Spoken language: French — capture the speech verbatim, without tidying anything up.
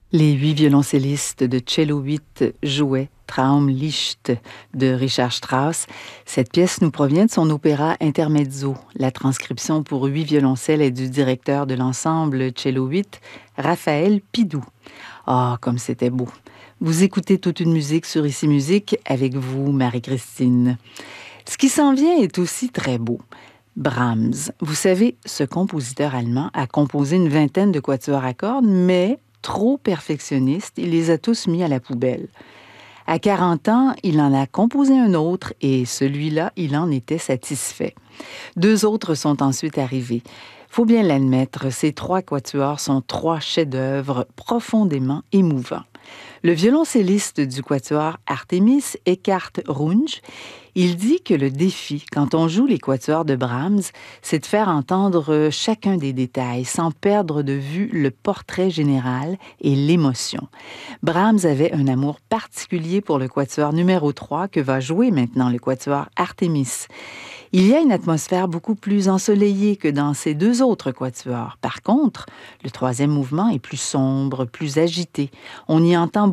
Les huit violoncellistes de Cello huit jouaient Traumlicht de Richard Strauss. Cette pièce nous provient de son opéra Intermezzo. La transcription pour huit violoncelles est du directeur de l'ensemble Cello huit, Raphaël Pidou. Ah, comme c'était beau! Vous écoutez toute une musique sur Ici Musique avec vous, Marie-Christine. Ce qui s'en vient est aussi très beau. Brahms. Vous savez, ce compositeur allemand a composé une vingtaine de quatuors à cordes, mais trop perfectionniste, il les a tous mis à la poubelle. À quarante ans, il en a composé un autre et celui-là, il en était satisfait. Deux autres sont ensuite arrivés. Faut bien l'admettre, ces trois quatuors sont trois chefs-d'œuvre profondément émouvants. Le violoncelliste du quatuor Artemis, Eckhard Runge, il dit que le défi, quand on joue les quatuors de Brahms, c'est de faire entendre chacun des détails sans perdre de vue le portrait général et l'émotion. Brahms avait un amour particulier pour le quatuor numéro trois que va jouer maintenant le quatuor Artemis. Il y a une atmosphère beaucoup plus ensoleillée que dans ces deux autres quatuors. Par contre, le troisième mouvement est plus sombre, plus agité. On y entend